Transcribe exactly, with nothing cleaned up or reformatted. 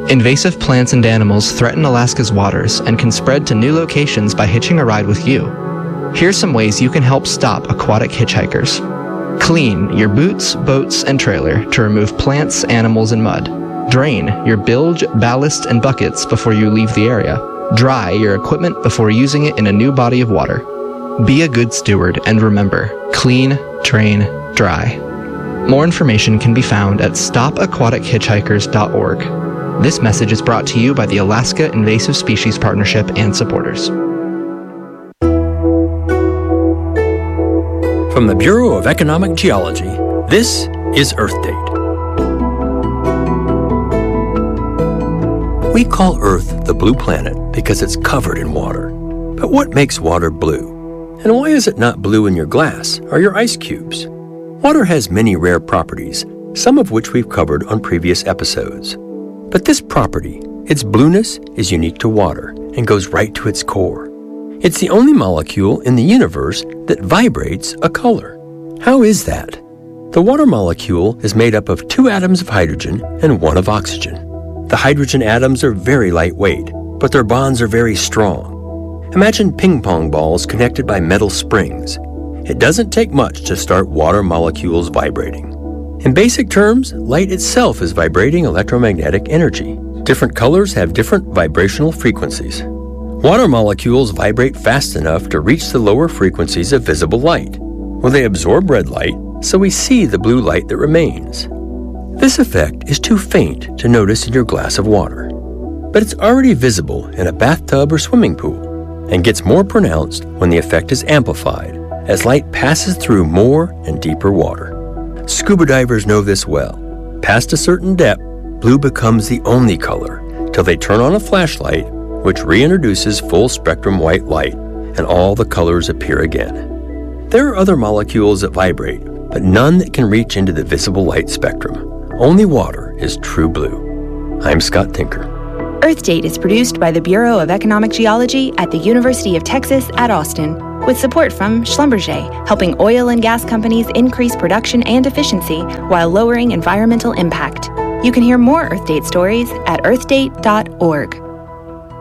Invasive plants and animals threaten Alaska's waters and can spread to new locations by hitching a ride with you. Here's some ways you can help stop aquatic hitchhikers. Clean your boots, boats, and trailer to remove plants, animals, and mud. Drain your bilge, ballast, and buckets before you leave the area. Dry your equipment before using it in a new body of water. Be a good steward and remember, clean, train, dry. More information can be found at stop aquatic hitchhikers dot org. This message is brought to you by the Alaska Invasive Species Partnership and supporters. From the Bureau of Economic Geology, this is Earth Date. We call Earth the blue planet because it's covered in water. But what makes water blue? And why is it not blue in your glass or your ice cubes? Water has many rare properties, some of which we've covered on previous episodes. But this property, its blueness, is unique to water and goes right to its core. It's the only molecule in the universe that vibrates a color. How is that? The water molecule is made up of two atoms of hydrogen and one of oxygen. The hydrogen atoms are very lightweight, but their bonds are very strong. Imagine ping pong balls connected by metal springs. It doesn't take much to start water molecules vibrating. In basic terms, light itself is vibrating electromagnetic energy. Different colors have different vibrational frequencies. Water molecules vibrate fast enough to reach the lower frequencies of visible light. Well, they absorb red light, so we see the blue light that remains. This effect is too faint to notice in your glass of water, but it's already visible in a bathtub or swimming pool, and gets more pronounced when the effect is amplified as light passes through more and deeper water. Scuba divers know this well. Past a certain depth, blue becomes the only color till they turn on a flashlight, which reintroduces full spectrum white light, and all the colors appear again. There are other molecules that vibrate, but none that can reach into the visible light spectrum. Only water is true blue. I'm Scott Tinker. Earth Date is produced by the Bureau of Economic Geology at the University of Texas at Austin, with support from Schlumberger, helping oil and gas companies increase production and efficiency while lowering environmental impact. You can hear more Earth Date stories at earth date dot org.